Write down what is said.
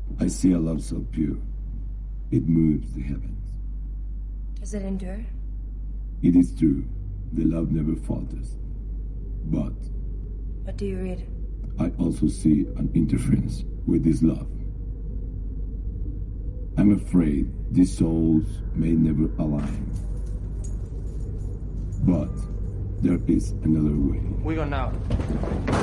I see a love so pure. It moves the heavens. Does it endure? It is true. The love never falters. But What do you read? I also see an interference with this love. I'm afraid these souls may never align. But there is another way. We go now.